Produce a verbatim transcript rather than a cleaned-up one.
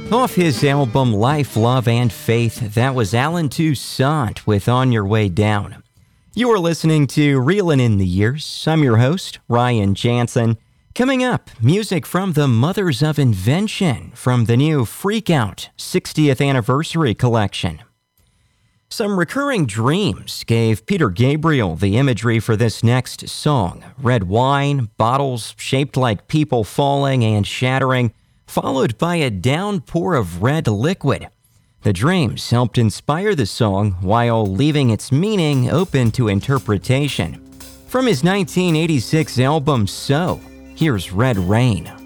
Off his album Life, Love, and Faith, that was Alan Toussaint with On Your Way Down. You are listening to Reelin' in the Years. I'm your host, Ryan Jansen. Coming up, music from the Mothers of Invention from the new Freak Out sixtieth Anniversary Collection. Some recurring dreams gave Peter Gabriel the imagery for this next song. Red wine, bottles shaped like people falling and shattering, followed by a downpour of red liquid. The dreams helped inspire the song while leaving its meaning open to interpretation. From his nineteen eighty-six album So, here's Red Rain.